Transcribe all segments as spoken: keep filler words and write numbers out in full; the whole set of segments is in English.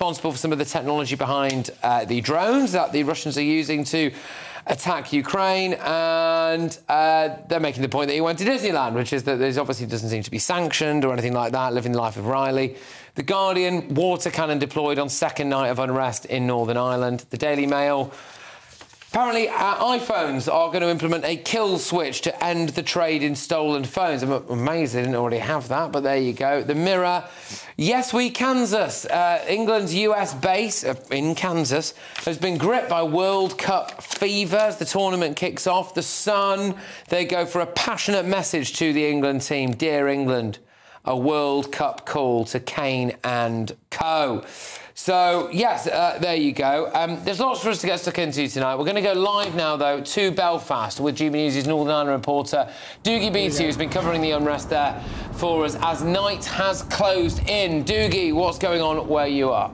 responsible for some of the technology behind uh, the drones that the Russians are using to attack Ukraine, and uh, they're making the point that he went to Disneyland, which is that there obviously doesn't seem to be sanctioned or anything like that, living the life of Riley. The Guardian, water cannon deployed on second night of unrest in Northern Ireland. The Daily Mail, apparently uh, iPhones are going to implement a kill switch to end the trade in stolen phones. I'm amazed they didn't already have that, but there you go. The Mirror, yes, we Kansas. Uh, England's U S base uh, in Kansas has been gripped by World Cup fever as the tournament kicks off. The Sun, they go for a passionate message to the England team. Dear England, a World Cup call to Kane and co. So, yes, uh, there you go. Um, there's lots for us to get stuck into tonight. We're going to go live now, though, to Belfast with G B News' Northern Ireland reporter Doogie Beattie, who's been covering the unrest there for us as night has closed in. Doogie, what's going on where you are?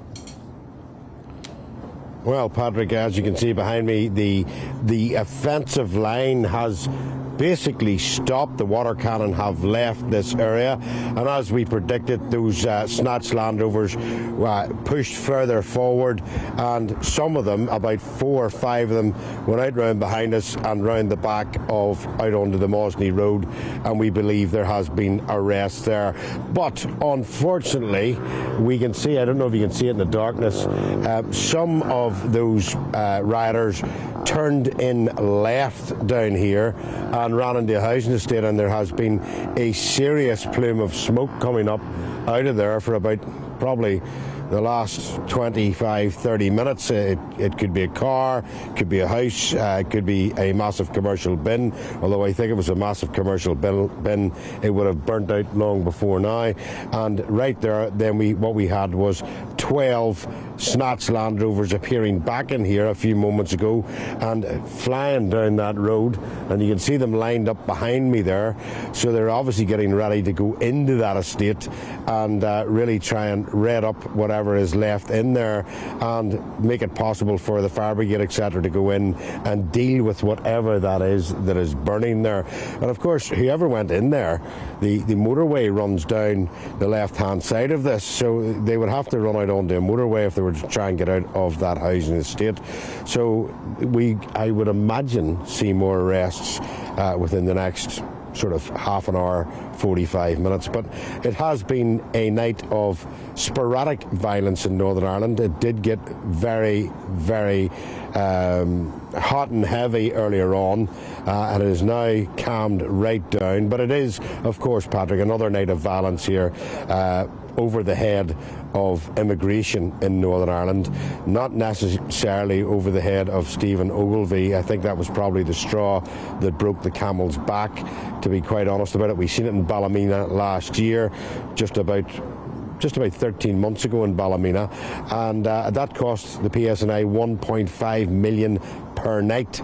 Well, Patrick, as you can see behind me, the the offensive line has basically stopped. The water cannon have left this area, and as we predicted, those uh, snatched Land Rovers uh, pushed further forward, and some of them, about four or five of them, went out round behind us and round the back of out onto the Mosney Road, and we believe there has been arrest there. But unfortunately, we can see, I don't know if you can see it in the darkness, uh, some of those uh, rioters turned in left down here and ran into a housing estate, and there has been a serious plume of smoke coming up out of there for about probably the last twenty-five, thirty minutes. It, it could be a car, it could be a house, uh, it could be a massive commercial bin, although I think it was a massive commercial bin, bin it would have burnt out long before now. And right there, then we what we had was twelve snatched Land Rovers appearing back in here a few moments ago and flying down that road, and you can see them lined up behind me there. So they're obviously getting ready to go into that estate and uh, really try and red up whatever is left in there and make it possible for the fire brigade, et cetera, to go in and deal with whatever that is that is burning there. And of course, whoever went in there, the, the motorway runs down the left-hand side of this, so they would have to run out onto a motorway if they were to try and get out of that housing estate. So we, I would imagine, see more arrests uh, within the next sort of half an hour, forty-five minutes. But it has been a night of sporadic violence in Northern Ireland. It did get very, very um, hot and heavy earlier on, uh, and it is now calmed right down. But it is, of course, Patrick, another night of violence here uh, over the head of immigration in Northern Ireland, not necessarily over the head of Stephen Ogilvy. I think that was probably the straw that broke the camel's back, to be quite honest about it. We've seen it in Ballymena last year, just about just about thirteen months ago in Ballymena, and uh, that cost the P S N I one point five million per night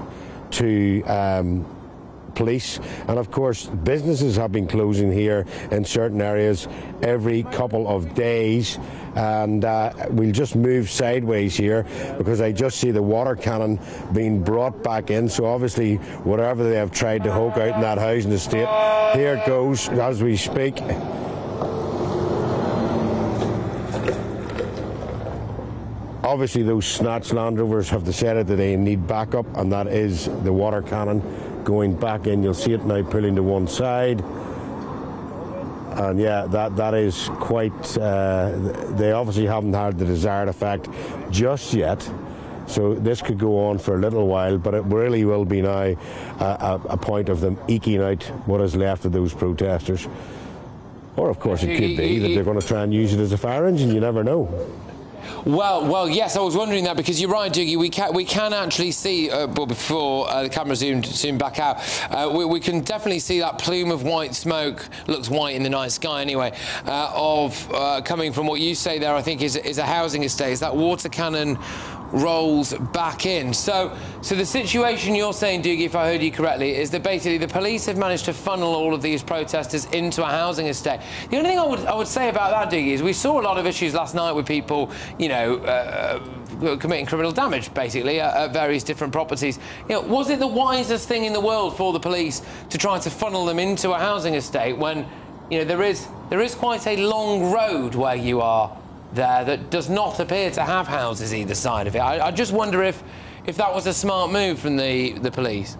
to um, police. And of course, businesses have been closing here in certain areas every couple of days, and uh, we'll just move sideways here because I just see the water cannon being brought back in. So obviously whatever they have tried to hoke out in that housing estate, here it goes as we speak. Obviously those snatched Land Rovers have decided that they need backup, and that is the water cannon going back in. You'll see it now pulling to one side, and yeah, that that is quite uh, they obviously haven't had the desired effect just yet, so this could go on for a little while, but it really will be now a, a point of them eking out what is left of those protesters. Or of course it could be that they're going to try and use it as a fire engine. You never know. Well, well, yes, I was wondering that, because you're right, Doogie. We can we can actually see, uh, well, before uh, the camera zoomed zoomed back out, uh, we, we can definitely see that plume of white smoke, looks white in the night sky anyway, uh, of uh, coming from what you say there. I think is is a housing estate. Is that water cannon rolls back in. So, so the situation you're saying, Doogie, if I heard you correctly, is that basically the police have managed to funnel all of these protesters into a housing estate. The only thing I would I would say about that, Doogie, is we saw a lot of issues last night with people, you know, uh, committing criminal damage, basically, at, at various different properties. You know, was it the wisest thing in the world for the police to try to funnel them into a housing estate when, you know, there is there is quite a long road where you are there that does not appear to have houses either side of it. I, I just wonder if, if that was a smart move from the, the police.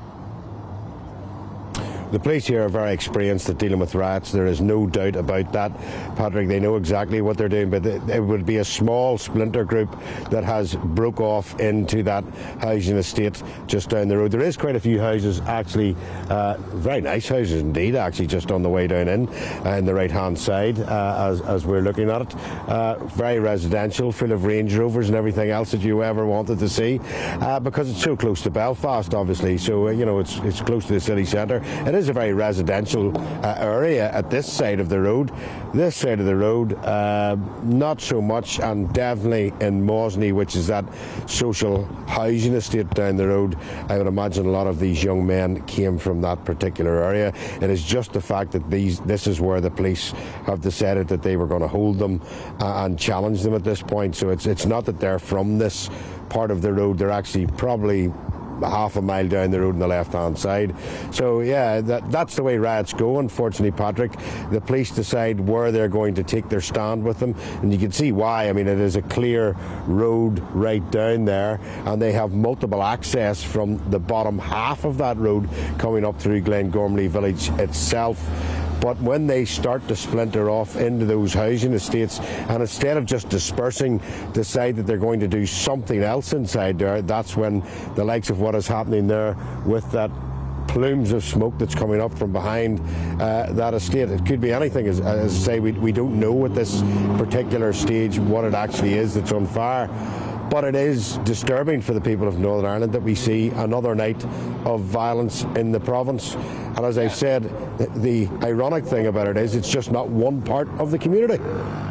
The police here are very experienced at dealing with riots. There is no doubt about that, Patrick. They know exactly what they're doing, but it would be a small splinter group that has broke off into that housing estate just down the road. There is quite a few houses, actually, uh, very nice houses indeed, actually, just on the way down in, uh, in the right-hand side, uh, as, as we're looking at it. Uh, very residential, full of Range Rovers and everything else that you ever wanted to see, uh, because it's so close to Belfast, obviously. So, uh, you know, it's, it's close to the city centre. It is a very residential uh, area at this side of the road. This side of the road, uh, not so much, and definitely in Mosney, which is that social housing estate down the road. I would imagine a lot of these young men came from that particular area. It is just the fact that these this is where the police have decided that they were going to hold them uh, and challenge them at this point. So it's it's not that they're from this part of the road. They're actually probably half a mile down the road on the left-hand side. So, yeah, that, that's the way riots go, unfortunately, Patrick. The police decide where they're going to take their stand with them, and you can see why. I mean, it is a clear road right down there, and they have multiple access from the bottom half of that road coming up through Glengormley village itself. But when they start to splinter off into those housing estates, and instead of just dispersing, decide that they're going to do something else inside there, that's when the likes of what is happening there with that plumes of smoke that's coming up from behind uh, that estate. It could be anything, as, as I say, we, we don't know at this particular stage what it actually is that's on fire. But it is disturbing for the people of Northern Ireland that we see another night of violence in the province. And as I've said, the, the ironic thing about it is it's just not one part of the community.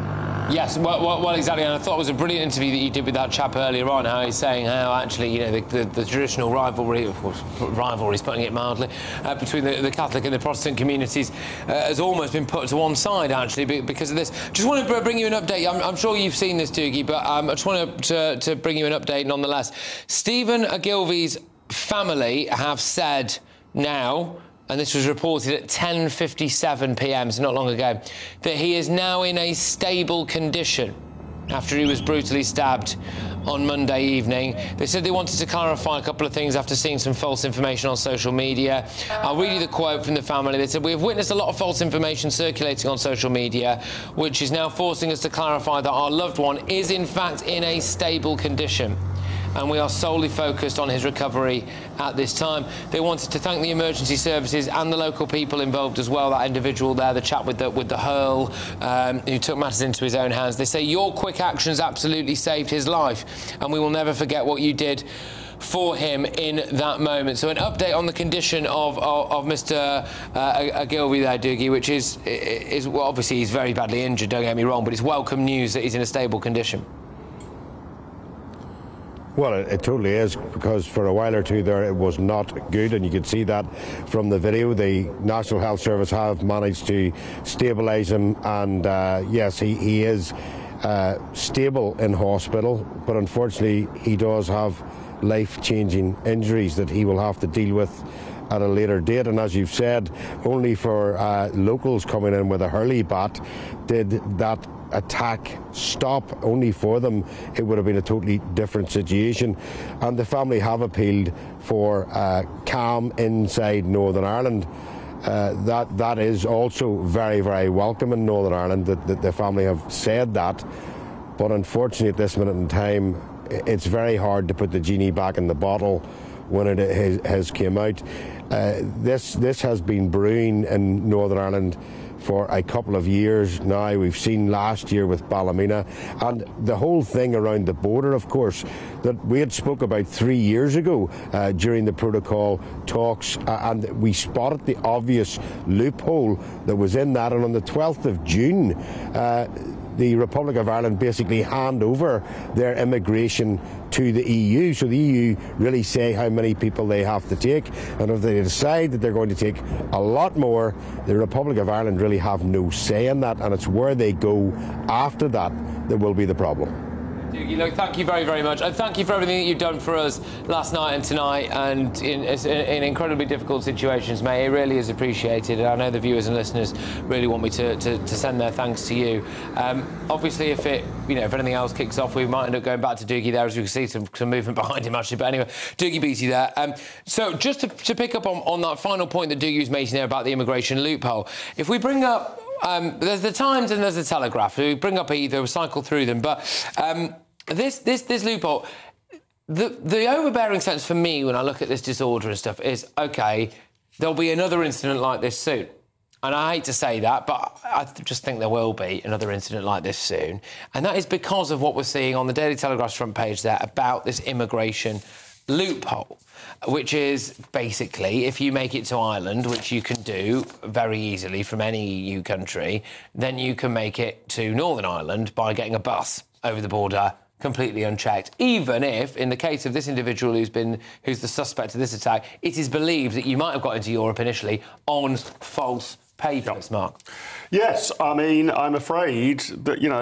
Yes, well, well, well, exactly, and I thought it was a brilliant interview that you did with that chap earlier on, how he's saying how actually, you know, the, the, the traditional rivalry, rivalry is putting it mildly, uh, between the, the Catholic and the Protestant communities uh, has almost been put to one side, actually, because of this. Just want to bring you an update. I'm, I'm sure you've seen this, Doogie, but um, I just want to, to bring you an update nonetheless. Stephen Ogilvy's family have said now, and this was reported at ten fifty-seven p m, so not long ago, that he is now in a stable condition after he was brutally stabbed on Monday evening. They said they wanted to clarify a couple of things after seeing some false information on social media. I'll read you the quote from the family. They said, "We have witnessed a lot of false information circulating on social media, which is now forcing us to clarify that our loved one is in fact in a stable condition, and we are solely focused on his recovery at this time." They wanted to thank the emergency services and the local people involved as well. That individual there, the chap with the, with the hurl, um, who took matters into his own hands. They say, "Your quick actions absolutely saved his life, and we will never forget what you did for him in that moment." So an update on the condition of, of, of Mister Uh, Ogilvy there, Doogie, which is, is well, obviously he's very badly injured, don't get me wrong, but it's welcome news that he's in a stable condition. Well, it, it totally is, because for a while or two there it was not good, and you can see that from the video. The National Health Service have managed to stabilise him, and uh, yes, he, he is uh, stable in hospital, but unfortunately he does have life-changing injuries that he will have to deal with at a later date. And as you've said, only for uh, locals coming in with a hurley bat did that attack stop. Only for them it would have been a totally different situation, and the family have appealed for uh, calm inside Northern Ireland. Uh, that that is also very, very welcome in Northern Ireland, that, that the family have said that. But unfortunately at this minute in time, it's very hard to put the genie back in the bottle when it has, has came out. Uh, this this has been brewing in Northern Ireland for a couple of years now. We've seen last year with Ballymena, and the whole thing around the border, of course, that we had spoke about three years ago uh, during the protocol talks, uh, and we spotted the obvious loophole that was in that. And on the twelfth of June, uh, the Republic of Ireland basically hand over their immigration to the E U. So the E U really say how many people they have to take, and if they decide that they're going to take a lot more, the Republic of Ireland really have no say in that, and it's where they go after that that will be the problem. Doogie, look, thank you very, very much. And thank you for everything that you've done for us last night and tonight and in, in incredibly difficult situations, mate. It really is appreciated. And I know the viewers and listeners really want me to, to, to send their thanks to you. Um, obviously, if it, you know, if anything else kicks off, we might end up going back to Doogie there, as we can see some, some movement behind him, actually. But anyway, Doogie Beattie there. Um, so just to, to pick up on, on that final point that Doogie was making there about the immigration loophole, if we bring up Um, there's the Times and there's the Telegraph. We bring up either, we cycle through them. But um, this, this, this loophole, the, the overbearing sense for me when I look at this disorder and stuff is, OK, there'll be another incident like this soon. And I hate to say that, but I just think there will be another incident like this soon. And that is because of what we're seeing on the Daily Telegraph's front page there about this immigration loophole, which is basically if you make it to Ireland, which you can do very easily from any E U country, then you can make it to Northern Ireland by getting a bus over the border completely unchecked, even if, in the case of this individual who's been who's the suspect of this attack, it is believed that you might have got into Europe initially on false papers, Mark. Yes, I mean, I'm afraid that, you know,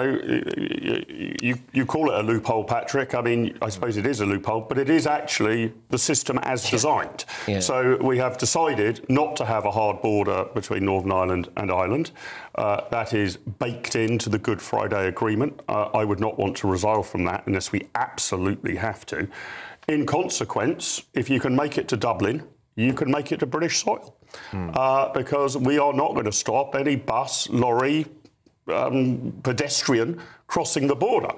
you, you call it a loophole, Patrick. I mean, I suppose it is a loophole, but it is actually the system as designed. Yeah. So we have decided not to have a hard border between Northern Ireland and Ireland. Uh, that is baked into the Good Friday Agreement. Uh, I would not want to resile from that unless we absolutely have to. In consequence, if you can make it to Dublin, you can make it to British soil. Hmm. Uh, because we are not going to stop any bus, lorry, um, pedestrian crossing the border.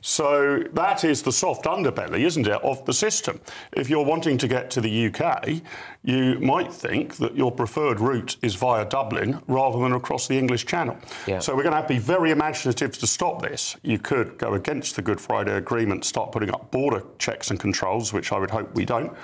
So that is the soft underbelly, isn't it, of the system. If you're wanting to get to the U K, you might think that your preferred route is via Dublin rather than across the English Channel. Yeah. So we're going to have to be very imaginative to stop this. You could go against the Good Friday Agreement, start putting up border checks and controls, which I would hope we don't.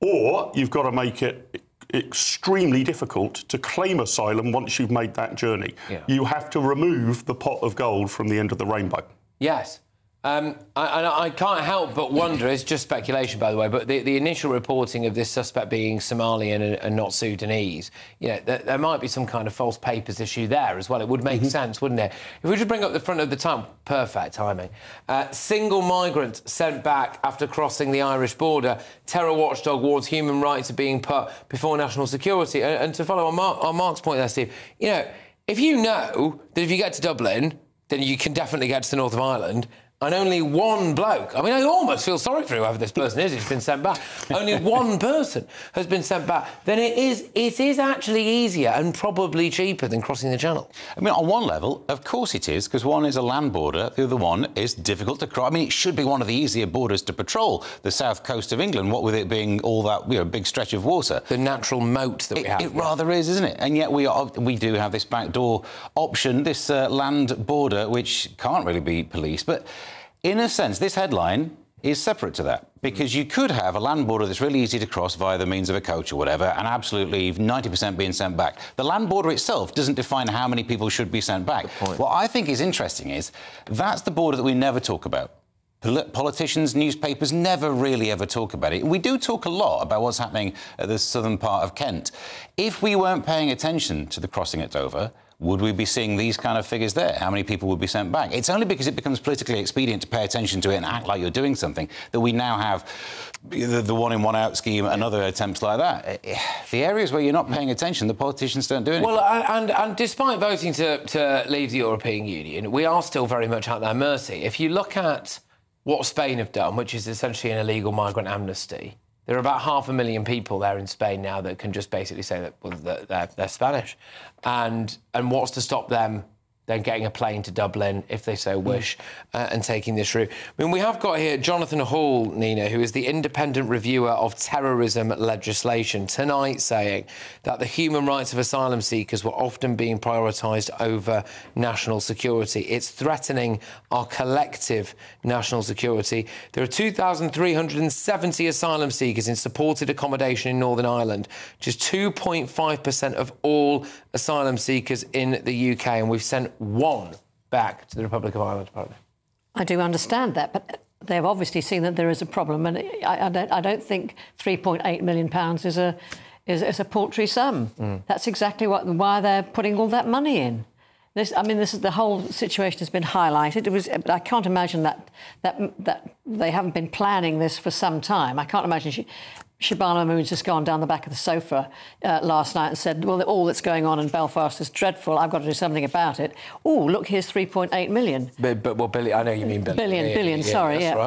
Or you've got to make it extremely difficult to claim asylum once you've made that journey. Yeah. You have to remove the pot of gold from the end of the rainbow. Yes. Um, I, I can't help but wonder, it's just speculation, by the way, but the, the initial reporting of this suspect being Somalian and, and not Sudanese, you know, there, there might be some kind of false papers issue there as well. It would make mm-hmm. sense, wouldn't it? If we just bring up the front of the Time, perfect timing. Uh, single migrant sent back after crossing the Irish border. Terror watchdog warns human rights are being put before national security. And, and to follow on, Mark, on Mark's point there, Steve, you know, if you know that if you get to Dublin, then you can definitely get to the north of Ireland, and only one bloke, I mean, I almost feel sorry for whoever this person is who's been sent back, only one person has been sent back, then it is it is actually easier and probably cheaper than crossing the Channel. I mean, on one level, of course it is, because one is a land border, the other one is difficult to cross. I mean, it should be one of the easier borders to patrol, the south coast of England, what with it being all that, you know, big stretch of water. The natural moat that it, we have. It yeah. rather is, isn't it? And yet we are, we do have this backdoor option, this uh, land border, which can't really be policed, but in a sense, this headline is separate to that, because you could have a land border that's really easy to cross via the means of a coach or whatever, and absolutely ninety percent being sent back. The land border itself doesn't define how many people should be sent back. What I think is interesting is that's the border that we never talk about. Politicians, newspapers never really ever talk about it. We do talk a lot about what's happening at the southern part of Kent. If we weren't paying attention to the crossing at Dover, would we be seeing these kind of figures there? How many people would be sent back? It's only because it becomes politically expedient to pay attention to it and act like you're doing something that we now have the, the one in, one out scheme and other attempts like that. The areas where you're not paying attention, the politicians don't do anything. Well, and, and despite voting to, to leave the European Union, we are still very much at their mercy. If you look at what Spain have done, which is essentially an illegal migrant amnesty, there are about half a million people there in Spain now that can just basically say that well, they're, they're Spanish. And and what's to stop them then getting a plane to Dublin, if they so wish, mm. uh, and taking this route? I mean, we have got here Jonathan Hall, Nina, who is the independent reviewer of terrorism legislation, tonight saying that the human rights of asylum seekers were often being prioritised over national security. It's threatening our collective national security. There are two thousand three hundred seventy asylum seekers in supported accommodation in Northern Ireland, which is two point five percent of all asylum seekers in the U K, and we've sent one back to the Republic of Ireland, apparently. I do understand that, but they've obviously seen that there is a problem, and I, I, don't, I don't think three point eight million pounds is a is, is a paltry sum. Mm. That's exactly what, why they're putting all that money in. This, I mean, this is the whole situation has been highlighted. It was, but I can't imagine that that that they haven't been planning this for some time. I can't imagine she, Shabana Mahmood's just gone down the back of the sofa uh, last night and said, "Well, all that's going on in Belfast is dreadful. I've got to do something about it." Oh, look, here's three point eight million. But, but well, Billy, I know you mean billion. Billion, yeah, billion. Yeah, sorry, that's yeah. Right.